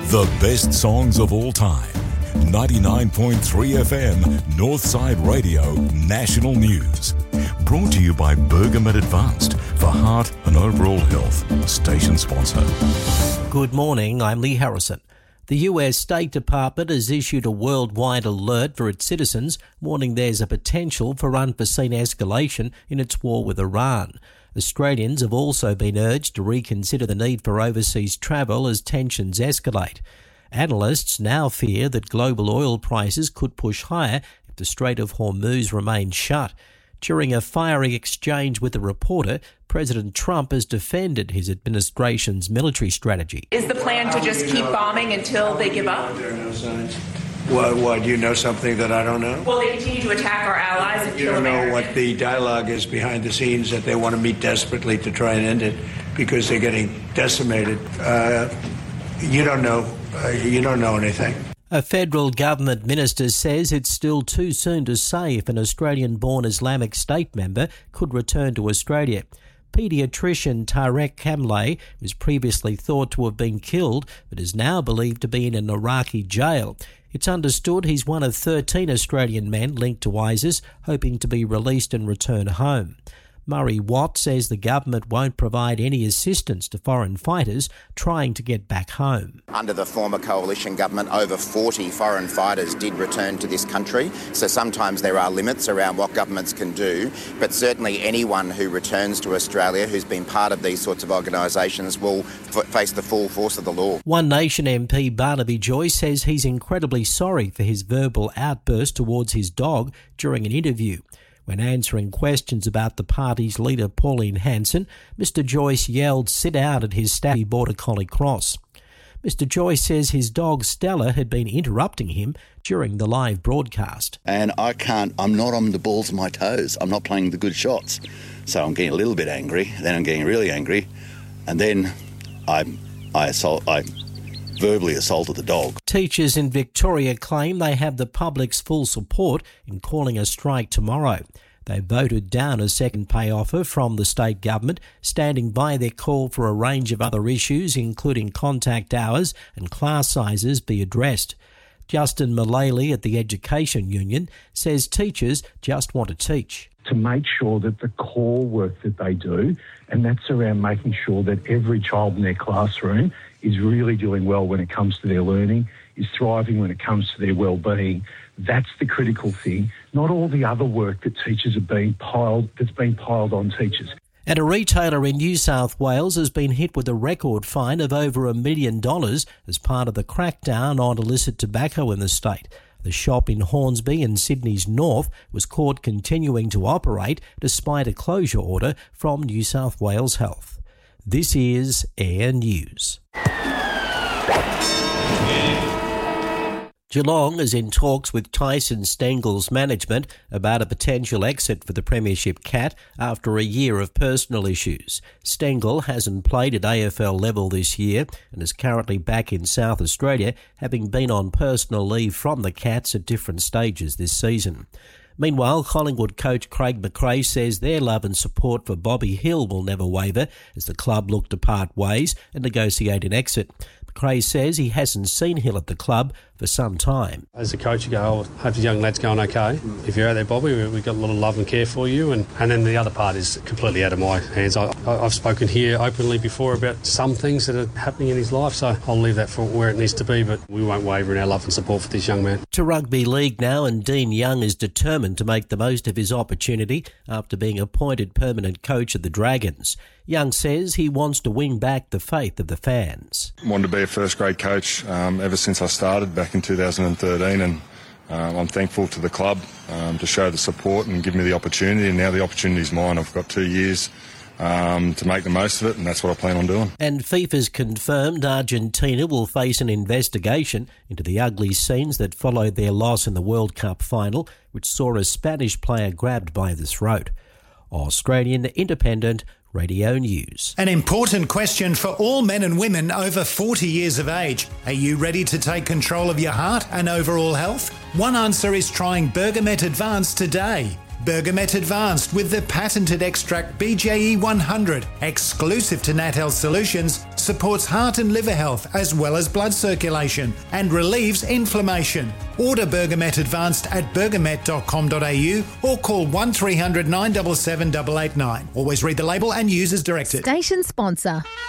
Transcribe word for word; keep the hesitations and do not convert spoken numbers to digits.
The best songs of all time. ninety-nine point three F M, Northside Radio, National News. Brought to you by Bergamet Advanced for heart and overall health. Station sponsor. Good morning, I'm Lee Harrison. The U S State Department has issued a worldwide alert for its citizens, warning there's a potential for unforeseen escalation in its war with Iran. Australians have also been urged to reconsider the need for overseas travel as tensions escalate. Analysts now fear that global oil prices could push higher if the Strait of Hormuz remains shut. During a fiery exchange with a reporter, President Trump has defended his administration's military strategy. Is the plan to just keep bombing until they give up? There are no signs. Why, why, do you know something that I don't know? Will they continue to attack our allies and You kill don't know Americans? what the dialogue is behind the scenes, that they want to meet desperately to try and end it because they're getting decimated. Uh, you don't know. Uh, you don't know anything. A federal government minister says it's still too soon to say if an Australian-born Islamic State member could return to Australia. Paediatrician Tarek Kamlay was previously thought to have been killed, but is now believed to be in an Iraqi jail. It's understood he's one of thirteen Australian men linked to ISIS, hoping to be released and return home. Murray Watt says the government won't provide any assistance to foreign fighters trying to get back home. Under the former coalition government, over forty foreign fighters did return to this country, so sometimes there are limits around what governments can do, but certainly anyone who returns to Australia who's been part of these sorts of organisations will f- face the full force of the law. One Nation M P Barnaby Joyce says he's incredibly sorry for his verbal outburst towards his dog during an interview. When answering questions about the party's leader Pauline Hanson, Mister Joyce yelled "sit out" at his Staffy Border Collie Cross. Mister Joyce says his dog Stella had been interrupting him during the live broadcast. And I can't, I'm not on the balls of my toes. I'm not playing the good shots. So I'm getting a little bit angry, then I'm getting really angry, and then I, I assault, I verbally assaulted the dog. Teachers in Victoria claim they have the public's full support in calling a strike tomorrow. They voted down a second pay offer from the state government, standing by their call for a range of other issues, including contact hours and class sizes, be addressed. Justin Mullally at the Education Union says teachers just want to teach. To make sure that the core work that they do, and that's around making sure that every child in their classroom is really doing well when it comes to their learning, is thriving when it comes to their well-being. That's the critical thing, not all the other work that teachers are being piled, that's being piled on teachers. And a retailer in New South Wales has been hit with a record fine of over a million dollars as part of the crackdown on illicit tobacco in the state. The shop in Hornsby in Sydney's north was caught continuing to operate despite a closure order from New South Wales Health. This is Air News. Geelong is in talks with Tyson Stengel's management about a potential exit for the Premiership Cat after a year of personal issues. Stengel hasn't played at A F L level this year and is currently back in South Australia, having been on personal leave from the Cats at different stages this season. Meanwhile, Collingwood coach Craig McRae says their love and support for Bobby Hill will never waver as the club look to part ways and negotiate an exit. McRae says he hasn't seen Hill at the club for some time. As a coach, you go, oh, I hope the young lad's going okay. If you're out there, Bobby, we've got a lot of love and care for you. And, and then the other part is completely out of my hands. I, I've spoken here openly before about some things that are happening in his life, so I'll leave that for where it needs to be, but we won't waver in our love and support for this young man. To rugby league now, and Dean Young is determined to make the most of his opportunity after being appointed permanent coach of the Dragons. Young says he wants to win back the faith of the fans. I wanted to be a first-grade coach um, ever since I started back in two thousand thirteen, and um, I'm thankful to the club um, to show the support and give me the opportunity, and now the opportunity is mine. I've got two years um, to make the most of it, and that's what I plan on doing. And FIFA's confirmed Argentina will face an investigation into the ugly scenes that followed their loss in the World Cup final, which saw a Spanish player grabbed by the throat. Australian Independent Radio News. An important question for all men and women over forty years of age. Are you ready to take control of your heart and overall health? One answer is trying Bergamet Advanced today. Bergamet Advanced with the patented extract B J E one hundred, exclusive to Nat Health Solutions, supports heart and liver health as well as blood circulation and relieves inflammation. Order Bergamet Advanced at bergamet dot com dot a u or call one three hundred nine seven seven eight eight nine. Always read the label and use as directed. Station sponsor.